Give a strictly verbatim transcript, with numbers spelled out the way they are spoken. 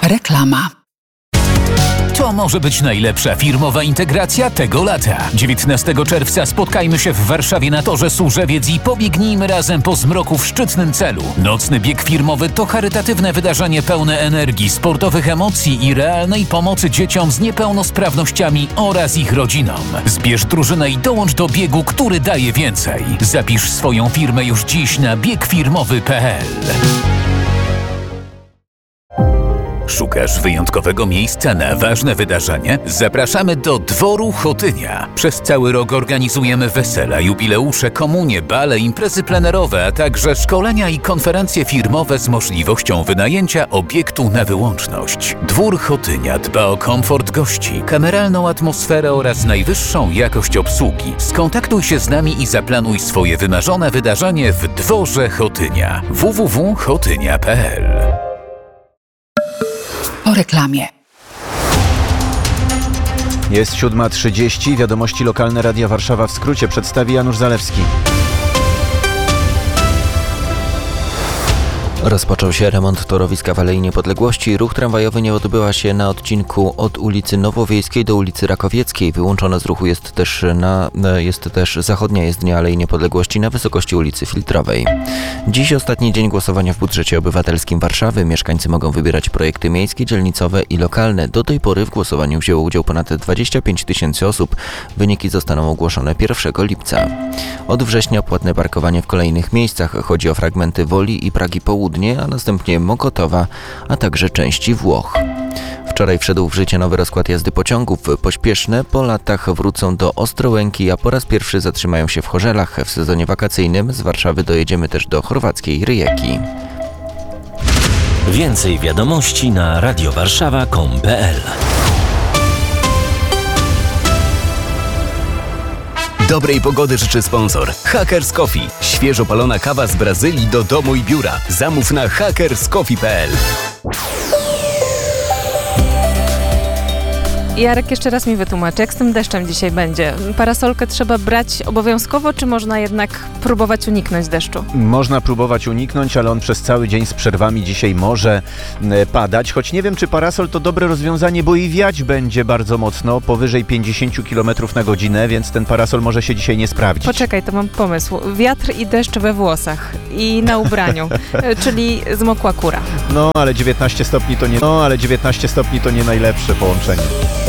Reklama. To może być najlepsza firmowa integracja tego lata. dziewiętnastego czerwca spotkajmy się w Warszawie na Torze Służewiec i pobiegnijmy razem po zmroku w szczytnym celu. Nocny bieg firmowy to charytatywne wydarzenie pełne energii, sportowych emocji i realnej pomocy dzieciom z niepełnosprawnościami oraz ich rodzinom. Zbierz drużynę i dołącz do biegu, który daje więcej. Zapisz swoją firmę już dziś na bieg firmowy kropka p l. Szukasz wyjątkowego miejsca na ważne wydarzenie? Zapraszamy do Dworu Chotynia. Przez cały rok organizujemy wesela, jubileusze, komunie, bale, imprezy plenerowe, a także szkolenia i konferencje firmowe z możliwością wynajęcia obiektu na wyłączność. Dwór Chotynia dba o komfort gości, kameralną atmosferę oraz najwyższą jakość obsługi. Skontaktuj się z nami i zaplanuj swoje wymarzone wydarzenie w Dworze Chotynia. w w w kropka chotynia kropka p l. Po reklamie. Jest siódma trzydzieści. Wiadomości lokalne Radia Warszawa w skrócie przedstawi Janusz Zalewski. Rozpoczął się remont torowiska w Alei Niepodległości. Ruch tramwajowy nie odbywa się na odcinku od ulicy Nowowiejskiej do ulicy Rakowieckiej. Wyłączona z ruchu jest też, na, jest też zachodnia jezdnia Alei Niepodległości na wysokości ulicy Filtrowej. Dziś ostatni dzień głosowania w budżecie obywatelskim Warszawy. Mieszkańcy mogą wybierać projekty miejskie, dzielnicowe i lokalne. Do tej pory w głosowaniu wzięło udział ponad dwadzieścia pięć tysięcy osób. Wyniki zostaną ogłoszone pierwszego lipca. Od września płatne parkowanie w kolejnych miejscach. Chodzi o fragmenty Woli i Pragi Południe, a następnie Mokotowa, a także części Włoch. Wczoraj wszedł w życie nowy rozkład jazdy pociągów. Pośpieszne po latach wrócą do Ostrołęki, a po raz pierwszy zatrzymają się w Chorzelach. W sezonie wakacyjnym z Warszawy dojedziemy też do chorwackiej Ryjeki. Więcej wiadomości na radiowarszawa kropka com kropka p l. Dobrej pogody życzy sponsor Hackers Coffee. Świeżo palona kawa z Brazylii do domu i biura. Zamów na hackers coffee kropka p l. Jarek, jeszcze raz mi wytłumacz, jak z tym deszczem dzisiaj będzie? Parasolkę trzeba brać obowiązkowo, czy można jednak próbować uniknąć deszczu? Można próbować uniknąć, ale on przez cały dzień z przerwami dzisiaj może padać. Choć nie wiem, czy parasol to dobre rozwiązanie, bo i wiać będzie bardzo mocno, powyżej pięćdziesiąt kilometrów na godzinę, więc ten parasol może się dzisiaj nie sprawdzić. Poczekaj, to mam pomysł. Wiatr i deszcz we włosach i na ubraniu, czyli zmokła kura. No, ale dziewiętnaście stopni to nie, no, ale dziewiętnaście stopni to nie najlepsze połączenie.